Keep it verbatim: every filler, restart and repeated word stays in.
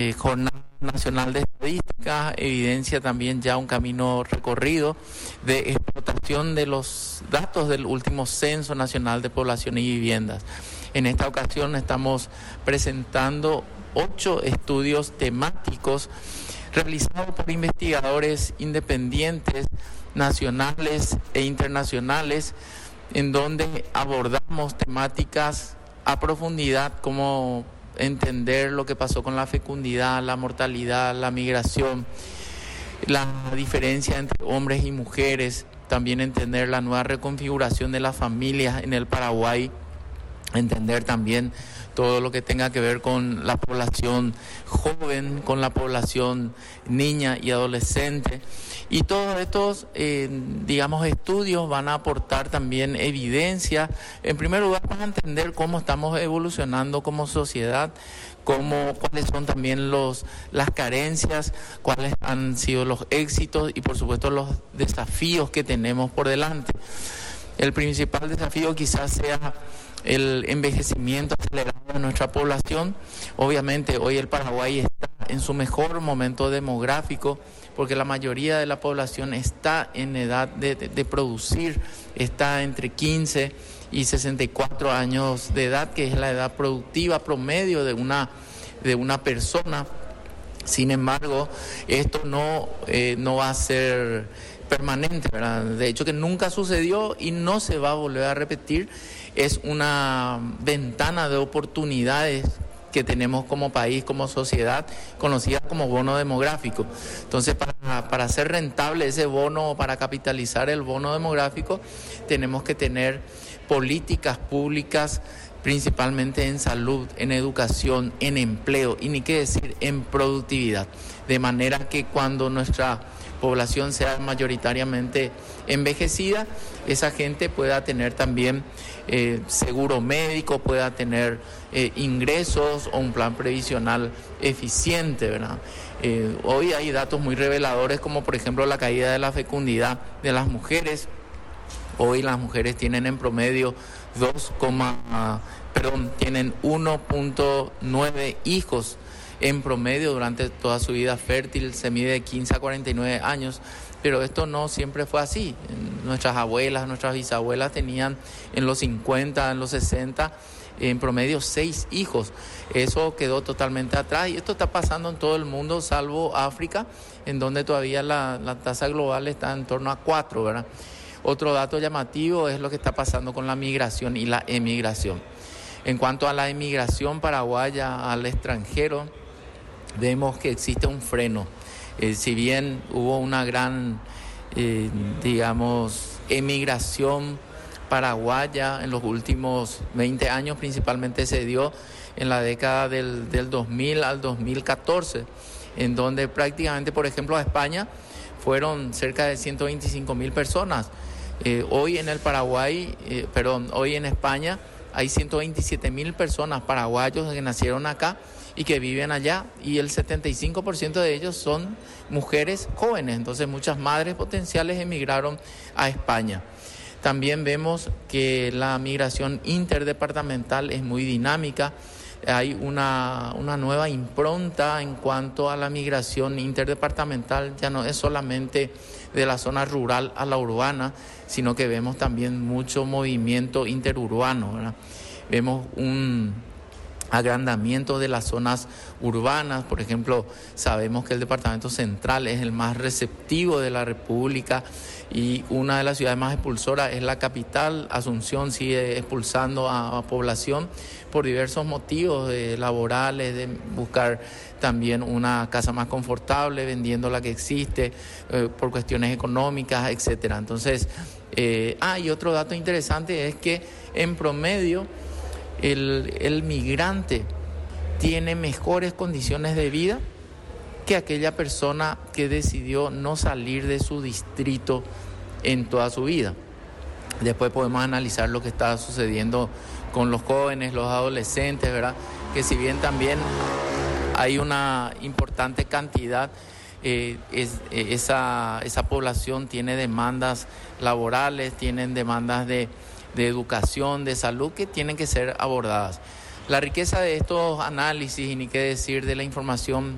eh, Jornada Nacional de Estadística evidencia también ya un camino recorrido de explotación de los datos del último Censo Nacional de Población y Viviendas. En esta ocasión estamos presentando ocho estudios temáticos realizados por investigadores independientes, nacionales e internacionales, en donde abordamos temáticas a profundidad como entender lo que pasó con la fecundidad, la mortalidad, la migración, la diferencia entre hombres y mujeres, también entender la nueva reconfiguración de las familias en el Paraguay, entender también todo lo que tenga que ver con la población joven, con la población niña y adolescente. Y todos estos, eh, digamos, estudios van a aportar también evidencia, en primer lugar, para entender cómo estamos evolucionando como sociedad, cómo, cuáles son también los, las carencias, cuáles han sido los éxitos y, por supuesto, los desafíos que tenemos por delante. El principal desafío quizás sea el envejecimiento acelerado de nuestra población. Obviamente hoy el Paraguay está en su mejor momento demográfico porque la mayoría de la población está en edad de, de, de producir, está entre quince y sesenta y cuatro años de edad, que es la edad productiva promedio de una, de una persona. Sin embargo, esto no, eh, no va a ser permanente, ¿verdad? De hecho que nunca sucedió y no se va a volver a repetir. Es una ventana de oportunidades que tenemos como país, como sociedad, conocida como bono demográfico. Entonces, para, para hacer rentable ese bono, para capitalizar el bono demográfico, tenemos que tener políticas públicas, principalmente en salud, en educación, en empleo y ni qué decir, en productividad. De manera que cuando nuestra población sea mayoritariamente envejecida, esa gente pueda tener también eh, seguro médico, pueda tener eh, ingresos o un plan previsional eficiente, ¿verdad? Eh, hoy hay datos muy reveladores como por ejemplo la caída de la fecundidad de las mujeres. Hoy las mujeres tienen en promedio dos, perdón, tienen uno punto nueve hijos en promedio durante toda su vida fértil, se mide de quince a cuarenta y nueve años, pero esto no siempre fue así. Nuestras abuelas, nuestras bisabuelas tenían en los cincuenta, en los sesenta, en promedio seis hijos. Eso quedó totalmente atrás y esto está pasando en todo el mundo, salvo África, en donde todavía la, la tasa global está en torno a cuatro, ¿verdad? Otro dato llamativo es lo que está pasando con la migración y la emigración. En cuanto a la emigración paraguaya al extranjero, vemos que existe un freno. Eh, si bien hubo una gran, eh, digamos, emigración paraguaya en los últimos veinte años, principalmente se dio en la década del, del dos mil al dos mil catorce, en donde prácticamente, por ejemplo, a España fueron cerca de ciento veinticinco mil personas. Eh, hoy en el Paraguay, eh, perdón, hoy en España hay ciento veintisiete mil personas paraguayos que nacieron acá y que viven allá, y el setenta y cinco por ciento de ellos son mujeres jóvenes. Entonces muchas madres potenciales emigraron a España. También vemos que la migración interdepartamental es muy dinámica. Hay una, una nueva impronta en cuanto a la migración interdepartamental. Ya no es solamente de la zona rural a la urbana, sino que vemos también mucho movimiento interurbano, ¿verdad? Vemos un agrandamiento de las zonas urbanas. Por ejemplo, sabemos que el departamento central es el más receptivo de la República y una de las ciudades más expulsoras es la capital. Asunción sigue expulsando a, a población por diversos motivos eh, laborales, de buscar también una casa más confortable, vendiendo la que existe, eh, por cuestiones económicas, etcétera. Entonces, eh, ah, y otro dato interesante es que en promedio El, el migrante tiene mejores condiciones de vida que aquella persona que decidió no salir de su distrito en toda su vida. Después podemos analizar lo que está sucediendo con los jóvenes, los adolescentes, ¿verdad? Que si bien también hay una importante cantidad, eh, es, esa, esa población tiene demandas laborales, tienen demandas de de educación, de salud, que tienen que ser abordadas. La riqueza de estos análisis, y ni qué decir de la información